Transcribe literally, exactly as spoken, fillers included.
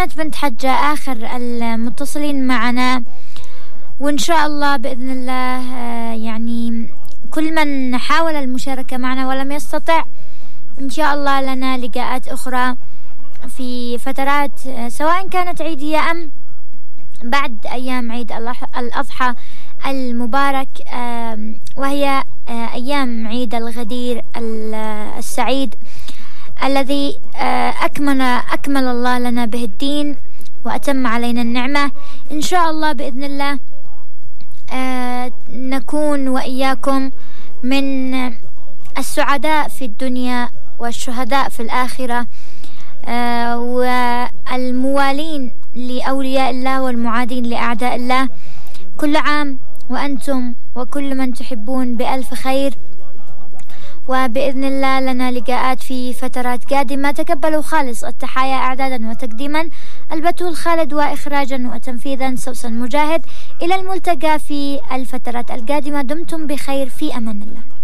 كانت بنت حجة آخر المتصلين معنا، وإن شاء الله بإذن الله يعني كل من حاول المشاركة معنا ولم يستطع، إن شاء الله لنا لقاءات أخرى في فترات سواء كانت عيدية أم بعد أيام عيد الأضحى المبارك، وهي أيام عيد الغدير السعيد الذي أكمل أكمل الله لنا به الدين وأتم علينا النعمة. إن شاء الله بإذن الله نكون وإياكم من السعداء في الدنيا والشهداء في الآخرة، والموالين لأولياء الله والمعادين لأعداء الله. كل عام وأنتم وكل من تحبون بألف خير، وبإذن الله لنا لقاءات في فترات قادمة. تقبلوا خالص التحايا إعدادا وتقديما البتول خالد، وإخراجا وتنفيذا سوسن مجاهد. إلى الملتقى في الفترات القادمة، دمتم بخير، في أمان الله.